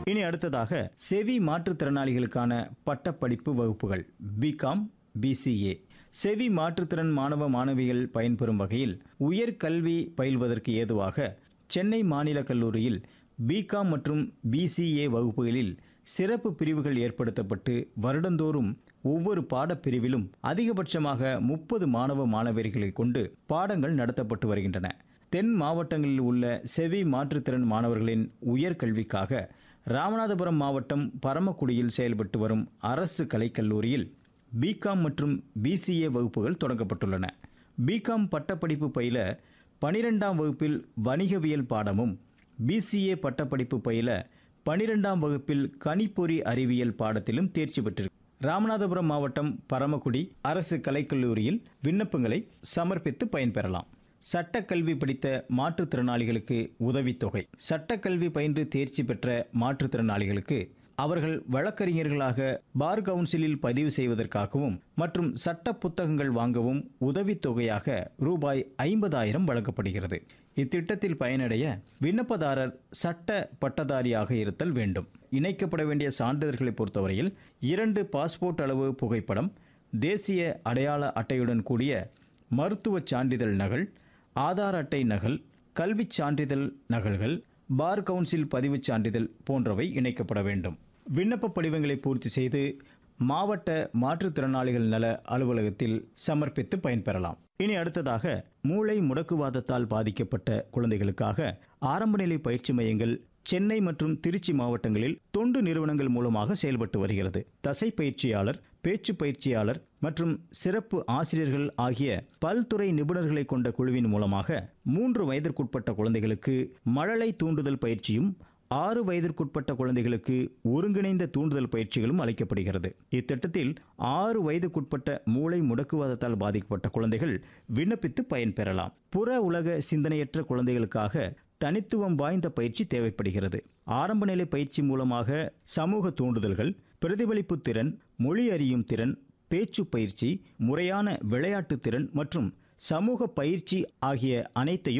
இனி அடுத்ததாக செவி மாற்றுத்திறனாளிகளுக்கான பட்டப்படிப்பு வகுப்புகள் பிகாம், பிசிஏ. செவி மாற்றுத்திறன் மாணவ மாணவிகள் பயன்பெறும் வகையில் உயர்கல்வி பயில்வதற்கு ஏதுவாக சென்னை மாநில கல்லூரியில் பிகாம் மற்றும் பிசிஏ வகுப்புகளில் சிறப்பு பிரிவுகள் ஏற்படுத்தப்பட்டு வருடந்தோறும் ஒவ்வொரு பாடப்பிரிவிலும் அதிகபட்சமாக 30 மாணவ மாணவியர்களை கொண்டு பாடங்கள் நடத்தப்பட்டு வருகின்றன. தென் மாவட்டங்களில் உள்ள செவி மாற்றுத்திறன் மாணவர்களின் உயர்கல்விக்காக ராமநாதபுரம் மாவட்டம் பரமக்குடியில் செயல்பட்டு வரும் அரசு கலைக்கல்லூரியில் பிகாம் மற்றும் பிசிஏ வகுப்புகள் தொடங்கப்பட்டுள்ளன. பிகாம் பட்டப்படிப்பு பயில 12ஆம் வகுப்பில் வணிகவியல் பாடமும், பிசிஏ பட்டப்படிப்பு பயில 12ஆம் வகுப்பில் கணிப்பொறி அறிவியல் பாடத்திலும் தேர்ச்சி பெற்றிருக்கிறார். ராமநாதபுரம் மாவட்டம் பரமக்குடி அரசு கலைக்கல்லூரியில் விண்ணப்பங்களை சமர்ப்பித்து பயன்பெறலாம். சட்டக்கல்வி படித்த மாற்றுத்திறனாளிகளுக்கு உதவித்தொகை. சட்டக்கல்வி பயின்று தேர்ச்சி பெற்ற மாற்றுத்திறனாளிகளுக்கு அவர்கள் வழக்கறிஞர்களாக பார் கவுன்சிலில் பதிவு செய்வதற்காகவும் மற்றும் சட்ட புத்தகங்கள் வாங்கவும் உதவித்தொகையாக ரூபாய் 50,000 வழங்கப்படுகிறது. இத்திட்டத்தில் பயனடைய விண்ணப்பதாரர் சட்ட பட்டதாரியாக இருத்தல் வேண்டும். இணைக்கப்பட வேண்டிய சான்றிதழ்களை பொறுத்தவரையில் 2 பாஸ்போர்ட் அளவு புகைப்படம், தேசிய அடையாள அட்டையுடன் கூடிய மருத்துவச் சான்றிதழ் நகல், ஆதார் அட்டை நகல், கல்விச் சான்றிதழ் நகல்கள், பார் கவுன்சில் பதிவுச் சான்றிதழ் போன்றவை இணைக்கப்பட வேண்டும். விண்ணப்ப படிவங்களை பூர்த்தி செய்து மாவட்ட மாற்றுத்திறனாளிகள் நல அலுவலகத்தில் சமர்ப்பித்து பயன்பெறலாம். இனி அடுத்ததாக மூளை முடக்குவாதத்தால் பாதிக்கப்பட்ட குழந்தைகளுக்காக ஆரம்பநிலை பயிற்சி மையங்கள் சென்னை மற்றும் திருச்சி மாவட்டங்களில் தொண்டு நிறுவனங்கள் மூலமாக செயல்பட்டு வருகிறது. தசை பயிற்சியாளர், பேச்சு பயிற்சியாளர் மற்றும் சிறப்பு ஆசிரியர்கள் ஆகிய பல்துறை நிபுணர்களை கொண்ட குழுவின் மூலமாக 3 வயதிற்குட்பட்ட குழந்தைகளுக்கு மழலை தூண்டுதல் பயிற்சியும், 6 வயதிற்குட்பட்ட குழந்தைகளுக்கு ஒருங்கிணைந்த தூண்டுதல் பயிற்சிகளும் அளிக்கப்படுகிறது. இத்திட்டத்தில் 6 வயதுக்குட்பட்ட மூளை முடக்குவாதத்தால் பாதிக்கப்பட்ட குழந்தைகள் விண்ணப்பித்து பயன்பெறலாம். புற உலக சிந்தனையற்ற குழந்தைகளுக்காக தனித்துவம் வாய்ந்த பயிற்சி தேவைப்படுகிறது. ஆரம்ப நிலை பயிற்சி மூலமாக சமூக தூண்டுதல்கள், பிரதிபலிப்பு திறன், மொழி அறியும் திறன், பேச்சு பயிற்சி, முறையான விளையாட்டு திறன் மற்றும் சமூக பயிற்சி ஆகிய அனைத்தையும்